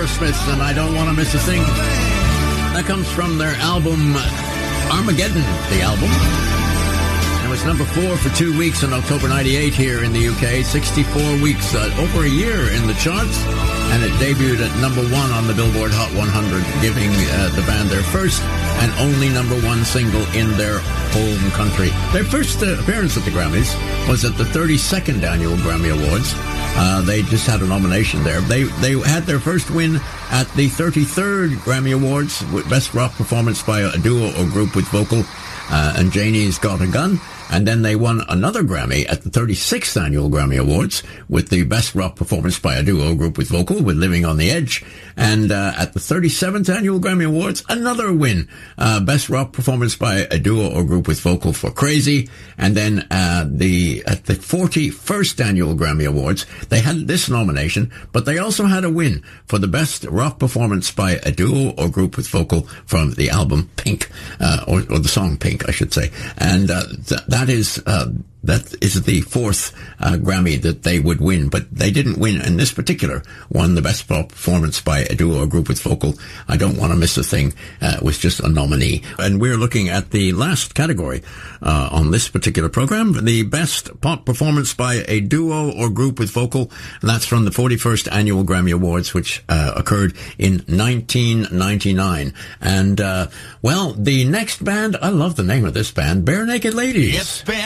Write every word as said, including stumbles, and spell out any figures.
Aerosmith, and I Don't Want to Miss a Thing. That comes from their album Armageddon, the album. And it was number four for two weeks in October ninety-eight here in the U K. sixty-four weeks, uh, over a year in the charts. And it debuted at number one on the Billboard Hot one hundred, giving uh, the band their first and only number one single in their home country. Their first uh, appearance at the Grammys was at the thirty-second Annual Grammy Awards. Uh, they just had a nomination there. They they had their first win at the thirty-third Grammy Awards with Best Rock Performance by a Duo or Group with Vocal, uh, and Janie's Got a Gun. And then they won another Grammy at the thirty-sixth Annual Grammy Awards with the Best Rock Performance by a Duo or Group with Vocal with Living on the Edge. And uh, at the thirty-seventh Annual Grammy Awards, another win. Uh, Best Rock Performance by a Duo or Group with Vocal for Crazy. And then uh, the at the forty-first Annual Grammy Awards, they had this nomination, but they also had a win for the Best Rock Performance by a Duo or Group with Vocal from the album Pink, uh, or, or the song Pink, I should say. And uh, th- that is... Uh, That is the fourth uh, Grammy that they would win, but they didn't win in this particular one, the Best Pop Performance by a Duo or Group with Vocal. I Don't Want to Miss a Thing uh, was just a nominee. And we're looking at the last category uh, on this particular program, the Best Pop Performance by a Duo or Group with Vocal. And that's from the forty-first Annual Grammy Awards, which uh, occurred in nineteen ninety-nine. And, uh, well, the next band, I love the name of this band, Bare Naked Ladies. It's